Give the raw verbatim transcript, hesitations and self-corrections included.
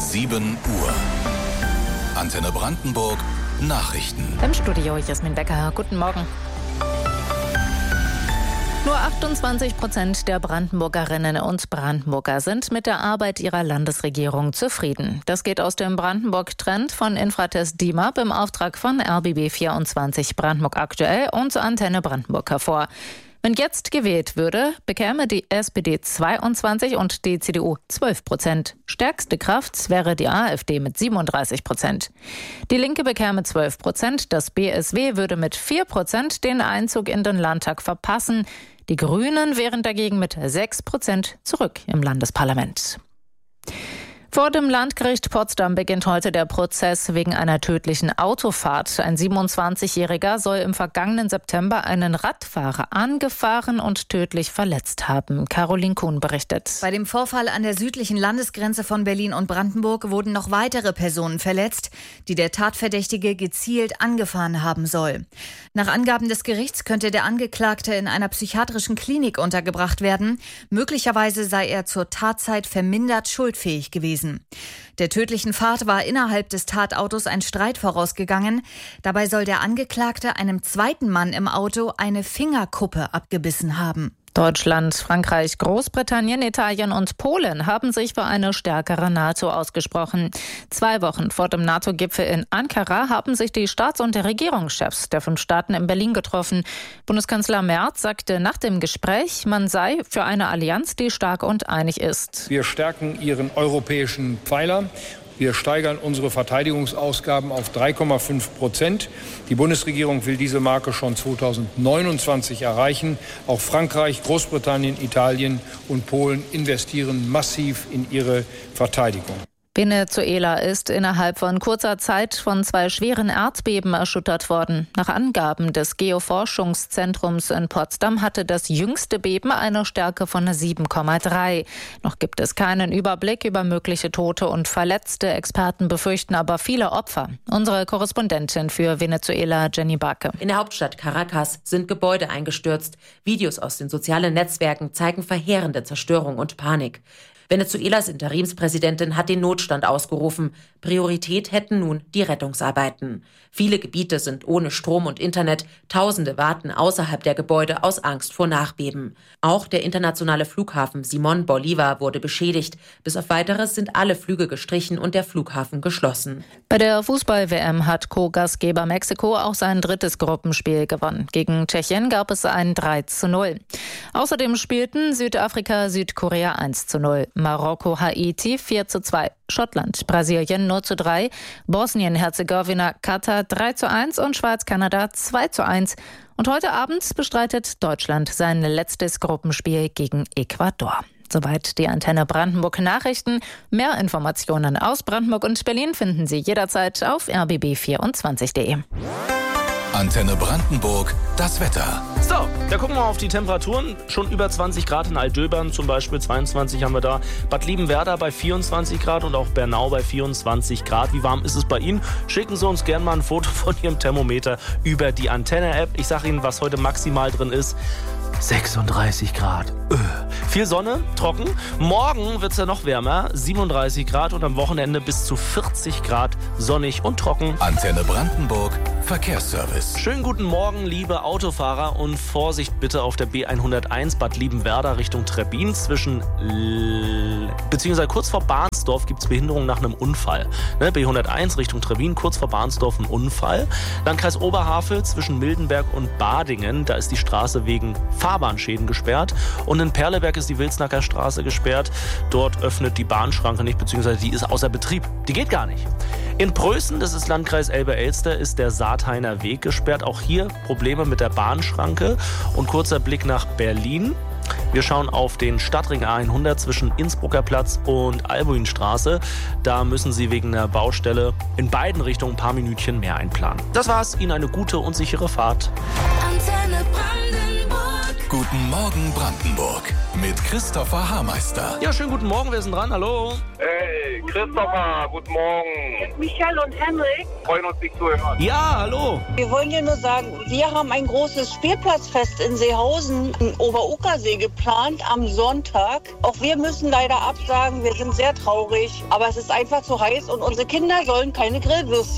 sieben Uhr. Antenne Brandenburg Nachrichten. Im Studio Jasmin Becker. Guten Morgen. Nur achtundzwanzig Prozent der Brandenburgerinnen und Brandenburger sind mit der Arbeit ihrer Landesregierung zufrieden. Das geht aus dem Brandenburg-Trend von Infratest D I M A P im Auftrag von R B B vierundzwanzig Brandenburg aktuell und Antenne Brandenburg hervor. Wenn jetzt gewählt würde, bekäme die S P D zweiundzwanzig und die C D U zwölf Prozent. Stärkste Kraft wäre die AfD mit siebenunddreißig Prozent. Die Linke bekäme zwölf Prozent, das B S W würde mit vier Prozent den Einzug in den Landtag verpassen. Die Grünen wären dagegen mit sechs Prozent zurück im Landesparlament. Vor dem Landgericht Potsdam beginnt heute der Prozess wegen einer tödlichen Autofahrt. Ein siebenundzwanzigjähriger soll im vergangenen September einen Radfahrer angefahren und tödlich verletzt haben. Caroline Kuhn berichtet. Bei dem Vorfall an der südlichen Landesgrenze von Berlin und Brandenburg wurden noch weitere Personen verletzt, die der Tatverdächtige gezielt angefahren haben soll. Nach Angaben des Gerichts könnte der Angeklagte in einer psychiatrischen Klinik untergebracht werden. Möglicherweise sei er zur Tatzeit vermindert schuldfähig gewesen. Der tödlichen Fahrt war innerhalb des Tatautos ein Streit vorausgegangen. Dabei soll der Angeklagte einem zweiten Mann im Auto eine Fingerkuppe abgebissen haben. Deutschland, Frankreich, Großbritannien, Italien und Polen haben sich für eine stärkere NATO ausgesprochen. Zwei Wochen vor dem NATO-Gipfel in Ankara haben sich die Staats- und Regierungschefs der fünf Staaten in Berlin getroffen. Bundeskanzler Merz sagte nach dem Gespräch, man sei für eine Allianz, die stark und einig ist. Wir stärken ihren europäischen Pfeiler. Wir steigern unsere Verteidigungsausgaben auf drei Komma fünf Prozent. Die Bundesregierung will diese Marke schon zweitausendneunundzwanzig erreichen. Auch Frankreich, Großbritannien, Italien und Polen investieren massiv in ihre Verteidigung. Venezuela ist innerhalb von kurzer Zeit von zwei schweren Erdbeben erschüttert worden. Nach Angaben des Geoforschungszentrums in Potsdam hatte das jüngste Beben eine Stärke von sieben Komma drei. Noch gibt es keinen Überblick über mögliche Tote und Verletzte. Experten befürchten aber viele Opfer. Unsere Korrespondentin für Venezuela, Jenny Barke. In der Hauptstadt Caracas sind Gebäude eingestürzt. Videos aus den sozialen Netzwerken zeigen verheerende Zerstörung und Panik. Venezuelas Interimspräsidentin hat den Notstand ausgerufen. Priorität hätten nun die Rettungsarbeiten. Viele Gebiete sind ohne Strom und Internet. Tausende warten außerhalb der Gebäude aus Angst vor Nachbeben. Auch der internationale Flughafen Simón Bolívar wurde beschädigt. Bis auf Weiteres sind alle Flüge gestrichen und der Flughafen geschlossen. Bei der Fußball-W M hat Co-Gastgeber Mexiko auch sein drittes Gruppenspiel gewonnen. Gegen Tschechien gab es ein drei zu null. Außerdem spielten Südafrika, Südkorea eins zu null. Marokko, Haiti vier zu zwei, Schottland, Brasilien null zu drei, Bosnien-Herzegowina, Katar drei zu eins und Schweiz-Kanada zwei zu eins. Und heute Abend bestreitet Deutschland sein letztes Gruppenspiel gegen Ecuador. Soweit die Antenne Brandenburg Nachrichten. Mehr Informationen aus Brandenburg und Berlin finden Sie jederzeit auf r b b vierundzwanzig punkt d e. Antenne Brandenburg, das Wetter. So, da gucken wir auf die Temperaturen. Schon über zwanzig Grad in Altdöbern, zum Beispiel zweiundzwanzig haben wir da. Bad Liebenwerda bei vierundzwanzig Grad und auch Bernau bei vierundzwanzig Grad. Wie warm ist es bei Ihnen? Schicken Sie uns gerne mal ein Foto von Ihrem Thermometer über die Antenne-App. Ich sage Ihnen, was heute maximal drin ist. sechsunddreißig Grad. Öh. Viel Sonne, trocken. Morgen wird es ja noch wärmer, siebenunddreißig Grad und am Wochenende bis zu vierzig Grad sonnig und trocken. Antenne Brandenburg Verkehrsservice. Schönen guten Morgen, liebe Autofahrer, und Vorsicht bitte auf der B hunderteins Bad Liebenwerda Richtung Trebbin. Zwischen L- beziehungsweise kurz vor Bahnsdorf gibt es Behinderung nach einem Unfall. Ne, B hunderteins Richtung Trebbin, kurz vor Bahnsdorf ein Unfall. Landkreis Oberhavel zwischen Mildenberg und Badingen, da ist die Straße wegen Fahrbahnschäden gesperrt. Und in Perleberg ist die Wilsnacker Straße gesperrt. Dort öffnet die Bahnschranke nicht, beziehungsweise die ist außer Betrieb. Die geht gar nicht. In Prößen, das ist Landkreis Elbe-Elster, ist der Saathainer Weg gesperrt. Auch hier Probleme mit der Bahnschranke. Und kurzer Blick nach Berlin. Wir schauen auf den Stadtring A hundert zwischen Innsbrucker Platz und Albuinstraße. Da müssen Sie wegen der Baustelle in beiden Richtungen ein paar Minütchen mehr einplanen. Das war's. Ihnen eine gute und sichere Fahrt. Antenne Brandenburg. Guten Morgen Brandenburg mit Christopher Hameister. Ja, schönen guten Morgen, wir sind dran, hallo. Hey, Christopher, guten Morgen. Michael und Henrik. Freuen uns, dich zu hören. Ja, hallo. Wir wollen dir nur sagen, wir haben ein großes Spielplatzfest in Seehausen im Oberuckersee geplant am Sonntag. Auch wir müssen leider absagen, wir sind sehr traurig, aber es ist einfach zu heiß und unsere Kinder sollen keine Grillwürstchen